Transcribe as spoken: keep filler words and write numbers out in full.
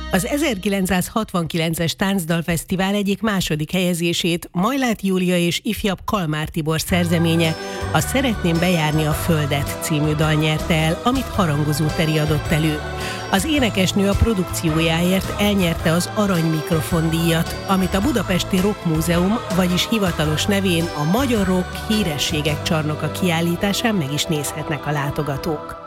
Az ezerkilencszázhatvankilences Táncdalfesztivál egyik második helyezését Majlát Júlia és ifjabb Kalmár Tibor szerzeménye, a Szeretném bejárni a Földet című dal nyerte el, amit Harangozó Teri adott elő. Az énekesnő a produkciójáért elnyerte az Arany Mikrofon díjat, amit a Budapesti Rock Múzeum, vagyis hivatalos nevén a Magyar Rock Hírességek Csarnoka kiállításán meg is nézhetnek a látogatók.